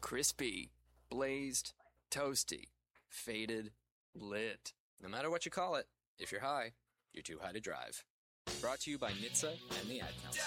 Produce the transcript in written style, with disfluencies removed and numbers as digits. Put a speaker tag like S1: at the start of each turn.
S1: Crispy, blazed, toasty, faded, lit. No matter what you call it, if you're high, you're too high to drive. Brought to you by NHTSA and the Ad Council.